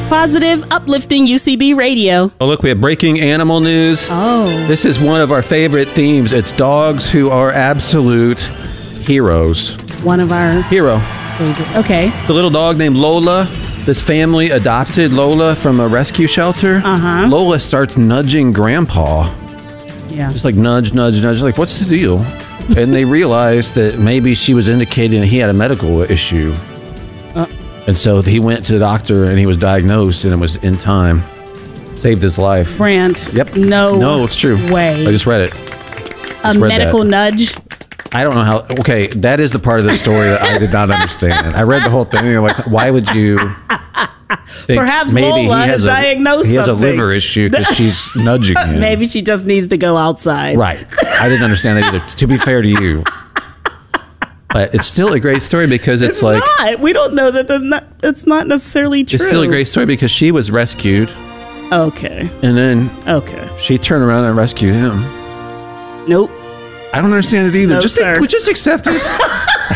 Positive, uplifting UCB radio. Oh, look, we have breaking animal news. Oh. This is one of our favorite themes. It's dogs who are absolute heroes. One of our Hero. favorite. Okay. The little dog named Lola. This family adopted Lola from a rescue shelter. Uh-huh. Lola starts nudging Grandpa. Yeah. Just like nudge, nudge, nudge. Like, what's the deal? And they realized that maybe she was indicating that he had a medical issue. And so he went to the doctor and he was diagnosed, and it was in time. Saved his life. Brant. Yep. No, it's true. way. I just read it. A medical nudge. I don't know how. Okay, that is the part of the story that I did not understand. I read the whole thing. And I'm like, why would you think Perhaps maybe Lola has diagnosed he has something. a liver issue because she's nudging him? Maybe she just needs to go outside. Right. I didn't understand that either. To be fair to you. But it's still a great story because it's like... not. We don't know that it's not necessarily true. It's still a great story because she was rescued. Okay. And then she turned around and rescued him. Nope. I don't understand it either. No, just sir. accept it.